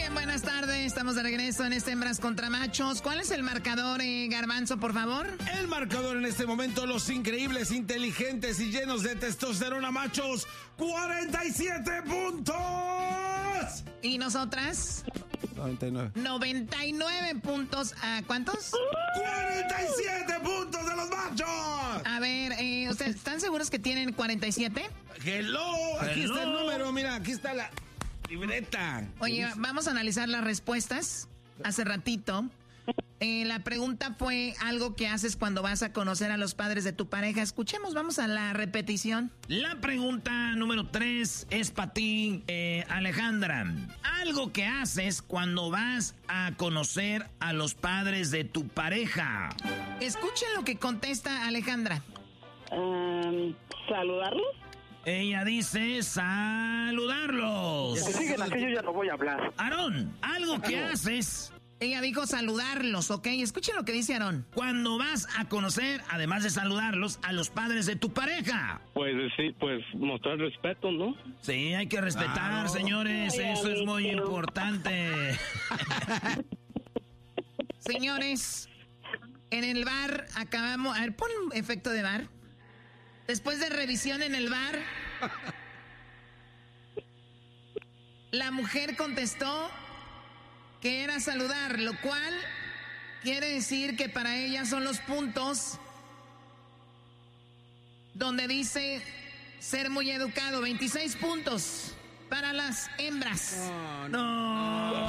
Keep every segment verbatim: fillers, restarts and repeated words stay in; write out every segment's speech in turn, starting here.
bien, buenas tardes. Estamos de regreso en este Hembras contra Machos. ¿Cuál es el marcador, eh, Garbanzo, por favor? El marcador en este momento, los increíbles, inteligentes y llenos de testosterona machos, cuarenta y siete puntos. ¿Y nosotras? noventa y nueve. noventa y nueve puntos. ¿A cuántos? cuarenta y siete puntos de los machos. A ver, eh, ¿ustedes están seguros que tienen cuarenta y siete? Hello, aquí Hello. está el número, mira, aquí está la libreta. Oye, vamos a analizar las respuestas. Hace ratito, eh, la pregunta fue algo que haces cuando vas a conocer a los padres de tu pareja. Escuchemos, vamos a la repetición. La pregunta número tres es para ti, eh, Alejandra. Algo que haces cuando vas a conocer a los padres de tu pareja. Escuchen lo que contesta Alejandra. Um, ¿Saludarlos? Ella dice saludarlos. Si siguen así, yo ya no voy a hablar. Aarón, algo que haces Ella dijo saludarlos, ¿ok? Escuchen lo que dice Aarón. cuando vas a conocer, además de saludarlos, a los padres de tu pareja. Pues sí, pues mostrar respeto, ¿no? Sí, hay que respetar, Claro. señores. Ay, Eso es muy amiguito. importante. Señores, en el bar acabamos... A ver, pon un efecto de bar. Después de revisión en el bar, la mujer contestó que era saludar, lo cual quiere decir que para ella son los puntos donde dice ser muy educado. veintiséis puntos para las hembras. No.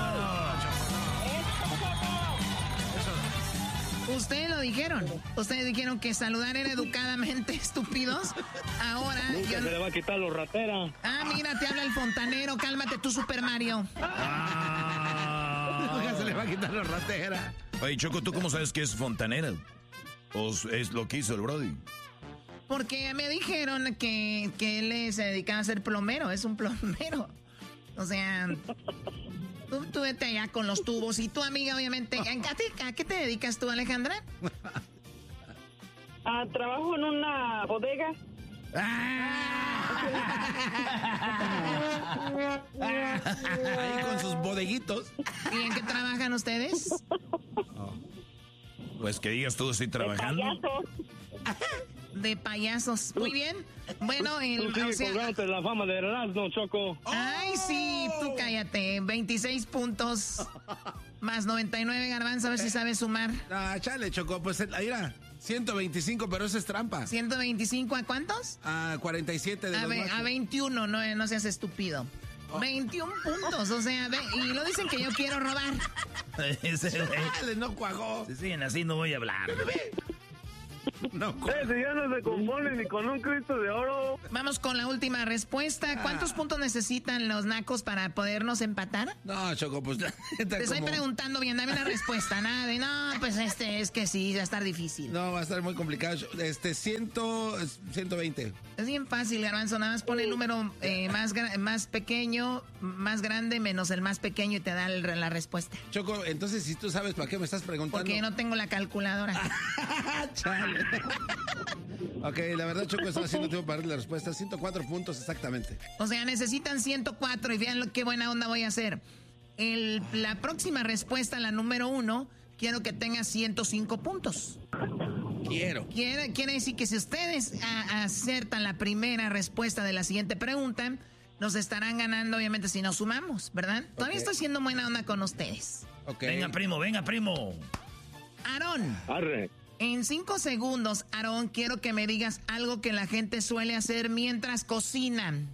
Ustedes lo dijeron. Ustedes dijeron que saludar era educadamente, estúpidos. Ahora... Nunca yo se no- le va a quitar lo ratera. Ah, mira, te habla el fontanero. Cálmate tú, Super Mario. Nunca se le va a quitar la ratera. Oye, Choco, ¿tú cómo sabes que es fontanera? ¿O es lo que hizo el Brody? Porque me dijeron que, que él eh, se dedicaba a ser plomero. Es un plomero. O sea, tú, tú vete allá con los tubos. Y tu amiga, obviamente. ¿A, ti- a qué te dedicas tú, Alejandra? Ah, trabajo en una bodega. Ahí con sus bodeguitos. ¿Y en qué trabajan ustedes? Pues que digas tú, estoy trabajando. Payaso. De payasos. Muy bien. Bueno, el... Tú sigue o sea, colgándote la fama de Erasmo, Choco. ay, sí, tú cállate. veintiséis puntos más noventa y nueve, Garbanzo, a ver si sabes sumar. Ah, chale, Choco, pues ahí era ciento veinticinco, pero eso es trampa. ¿ciento veinticinco a cuántos? A cuarenta y siete de A, los ve- machos. a veintiuno, no, no seas estúpido. veintiún puntos, o sea, ve- y lo dicen que yo quiero robar. Ese güey. Chale, no cuajó. Si siguen así, no voy a hablar. No cuajó. Eh, si ya no se compone ni con un Cristo de oro. Vamos con la última respuesta. ¿Cuántos Ah. puntos necesitan los nacos para podernos empatar? No, Choco, pues la neta, Te estoy como- preguntando bien, dame la respuesta. Nada de, no, pues este es que sí, va a estar difícil. No, va a estar muy complicado. Este, cien, ciento veinte. Es bien fácil, Garbanzo. Nada más pone el número eh, más, gra- más pequeño, más grande, menos el más pequeño y te da el- la respuesta. Choco, entonces si tú sabes para qué me estás preguntando. Porque no tengo la calculadora. Chale. Ok, la verdad, Choco, estaba haciendo tiempo para darle la respuesta. ciento cuatro puntos exactamente. O sea, necesitan ciento cuatro y vean lo qué buena onda voy a hacer. El, la próxima respuesta, la número uno, quiero que tenga ciento cinco puntos. Quiero. Quiere, quiere decir que si ustedes a- acertan la primera respuesta de la siguiente pregunta, nos estarán ganando, obviamente, si nos sumamos, ¿verdad? Todavía Ok. estoy siendo buena onda con ustedes. Ok. Venga, primo, venga, primo. Aarón, Arre. en cinco segundos, Aarón, quiero que me digas algo que la gente suele hacer mientras cocinan.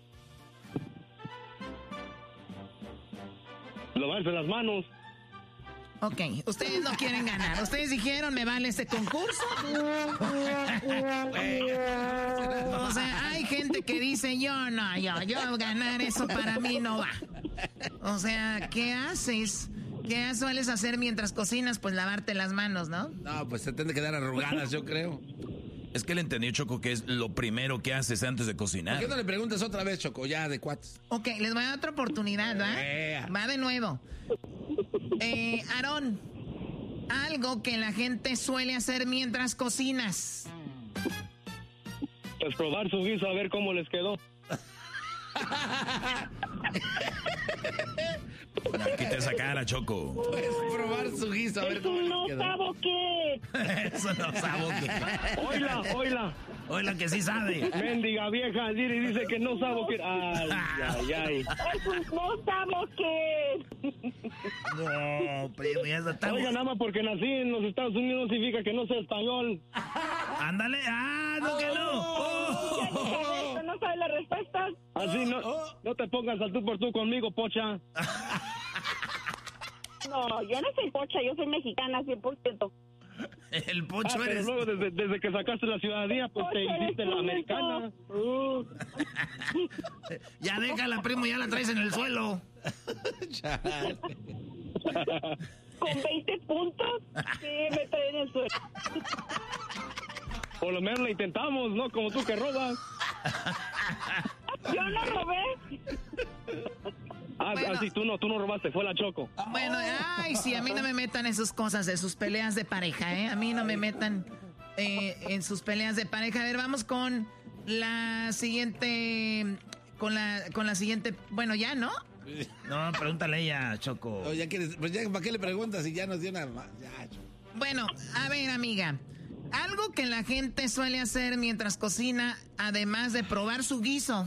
Lavarse las manos. Ok, ustedes no quieren ganar. Ustedes dijeron, me vale este concurso. O sea, hay gente que dice, yo no, yo, yo ganar eso para mí no va. O sea, ¿qué haces? ¿Qué sueles hacer mientras cocinas? Pues lavarte las manos, ¿no? No, pues se tiene que dar arrugadas, yo creo. Es que él entendió, Choco, que es lo primero que haces antes de ¿Por cocinar. qué no le preguntas otra vez, Choco? Ya, de cuates. Ok, les voy a dar otra oportunidad, ¿va? Ea. Va de nuevo. Eh, Aarón, algo que la gente suele hacer mientras cocinas. Pues probar su guiso a ver cómo les quedó. voltea esa cara, Choco. Puedes probar su guiso, a ver Es cómo un les no queda. sabo qué. Eso no sabe. Oila, oila. Oye, que sí sabe. Mendiga vieja, Diri dice que no sabo qué. Ay, ay, ay. Es un no sabo qué. No, primo, ya está. Oiga, nada más porque nací en los Estados Unidos no significa que no sé español. Ándale. Ah, no que no. Oh. ¿No sabes la respuesta? Así no, no te pongas al tú por tú conmigo, pocha. No, yo no soy pocha, yo soy mexicana, cien por ciento. El Ah, pocho pero eres. luego desde, desde que sacaste la ciudadanía, pues te hiciste la americana. Uh, Ya déjala, primo, ya la traes en el suelo. Chale. Con veinte puntos, sí, me trae en el suelo. por lo menos la intentamos, ¿no? Como tú que robas. Yo no robé. Ah, Bueno. ah, sí, tú no, tú no robaste, fue la Choco. Bueno, ay, sí, a mí no me metan en sus cosas, de sus peleas de pareja, ¿eh? A mí no me metan eh, en sus peleas de pareja. A ver, vamos con la siguiente, con la, con la siguiente, bueno, ya, ¿no? No, pregúntale a ella, Choco. Oh, ya quieres, pues ya, ¿para qué le preguntas si ya nos dio una más? Ya, Choco. Bueno, a ver, amiga, algo que la gente suele hacer mientras cocina, además de probar su guiso.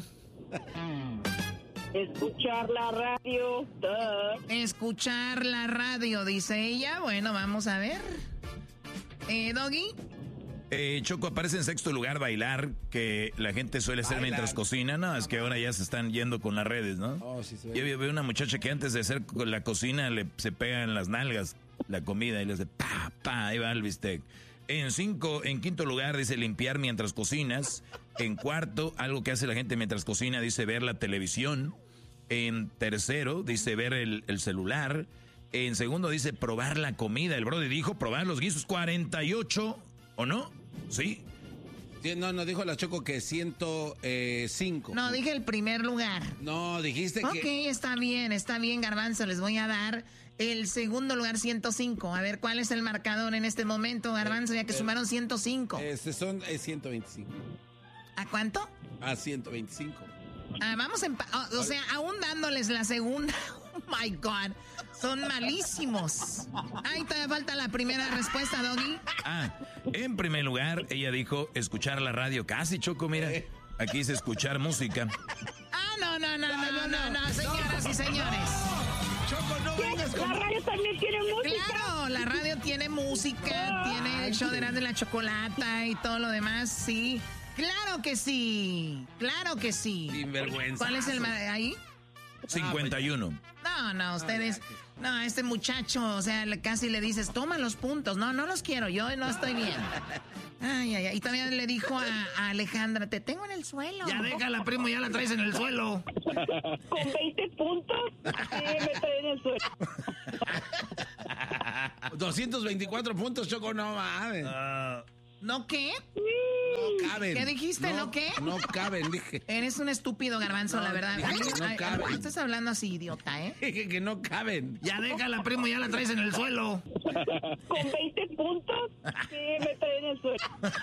Escuchar la radio. Duh. Escuchar la radio, dice ella. Bueno, vamos a ver. Eh, Doggy. Eh, Choco, aparece en sexto lugar bailar, que la gente suele hacer Bailar. mientras cocina. No, es que ahora ya se están yendo con las redes, ¿no? Oh, sí, se Yo ve. veo una muchacha que antes de hacer la cocina le se pega en las nalgas la comida y le hace pa, pa, ahí va el bistec. En cinco, en quinto lugar dice limpiar mientras cocinas. En cuarto, algo que hace la gente mientras cocina, dice ver la televisión. En tercero, dice ver el, el celular. En segundo, dice probar la comida. El brody dijo probar los guisos. cuarenta y ocho, ¿o no? ¿Sí? Sí, no, no, dijo la Choco que ciento cinco. No, dije el primer lugar. No, dijiste Ok, que... está bien, está bien, Garbanzo. Les voy a dar el segundo lugar, ciento cinco. A ver, ¿cuál es el marcador en este momento, Garbanzo? Ya que Eh, sumaron ciento cinco. Este son eh, ciento veinticinco. ¿A cuánto? A ciento veinticinco. Ah, vamos en... O, o sea, aún dándoles la segunda. Oh, my God. Son malísimos. Ay, todavía falta la primera respuesta, Doggy. Ah, en primer lugar, ella dijo escuchar la radio. Casi, Choco, mira. Aquí dice escuchar música. Ah, no, no, no, no, no, no, no, señoras y señores. Choco, no vengas La con... radio también tiene música. Claro, la radio tiene música, tiene el show de Erasmo y la Chocolata y todo lo demás, sí. Claro que sí, claro que sí. Sinvergüenza. ¿Cuál es el ma- ahí? cincuenta y uno. No, no, ustedes, no, este muchacho, o sea, le- casi le dices, toma los puntos. No, no los quiero, yo no estoy bien. Ay, ay, ay. Y también le dijo a, a Alejandra, te tengo en el suelo. Ya déjala, primo, ya la traes en el suelo. Con veinte puntos, sí, me trae en el suelo. doscientos veinticuatro puntos, Choco, no mames. Ah, ¿No qué? No caben. ¿Qué dijiste, no qué? No caben, dije. Eres un estúpido, Garbanzo, la verdad. dije que no Ay, cabe. ay, estás hablando así, idiota, ¿eh? Dije que no caben. ya déjala, primo, ya la traes en el suelo. Con veinte puntos, sí, me trae en el suelo.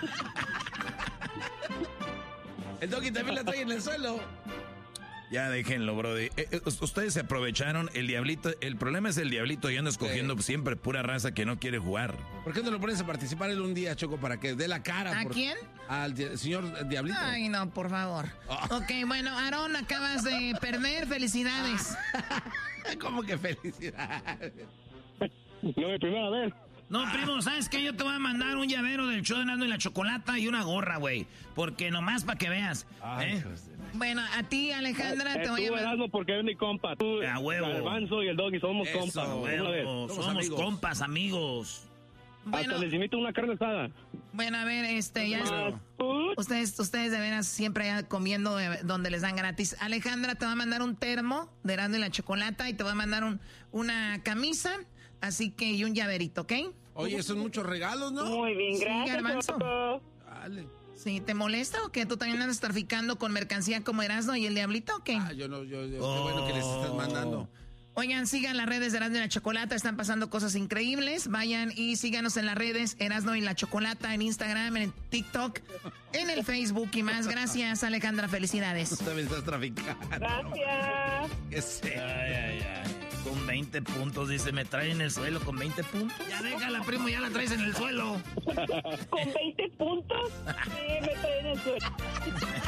El Doggy también la trae en el suelo. Ya déjenlo, brody. Eh, eh, ustedes se aprovecharon. El diablito, el problema es el diablito y anda escogiendo siempre pura raza que no quiere jugar. ¿Por qué no lo pones a participar él un día, Choco, para que dé la cara? ¿A por- quién? Al di- señor Diablito. Ay, no, por favor. Oh. Ok, bueno, Aarón, acabas de perder. Felicidades. ¿Cómo que felicidades? No, mi primera vez. No, primo, ¿sabes qué? Yo te voy a mandar un llavero del show de Erasmo y la Chocolata y una gorra, güey. Porque nomás para que veas. ¿eh? Bueno, a ti, Alejandra, te Eh, voy a tú, mandar. Erasmo, porque eres mi compa. Tú, A huevo. Garbanzo y el Doggy somos Eso, compas. a Una vez. Bueno, somos somos amigos. compas, amigos. Bueno, Hasta les invito una carne asada. bueno, a ver, este, ya. Más food. Ustedes, ustedes de veras siempre allá comiendo eh, donde les dan gratis. Alejandra te va a mandar un termo de Erasmo y la Chocolata y te va a mandar un, una camisa, así que y un llaverito, ¿ok? Oye, son muchos regalos, ¿no? Muy bien, Sí, gracias. Garbanzo. Choco. Dale. Sí, ¿te molesta o qué? ¿Tú también andas traficando con mercancía como Erasmo y el Diablito o qué? Ah, yo no, yo, yo- qué bueno que les estás mandando. Oigan, sigan las redes de Erasmo y la Chocolata, están pasando cosas increíbles. Vayan y síganos en las redes Erasmo y la Chocolata, en Instagram, en TikTok, en el Facebook y más. Gracias, Alejandra, felicidades. Tú también estás traficando. Gracias. Que sé. Ay, ay, ay. Con veinte puntos, dice, me trae en el suelo con veinte puntos. Ya déjala, primo, ya la traes en el suelo. ¿Con veinte puntos? Sí, me trae en el suelo.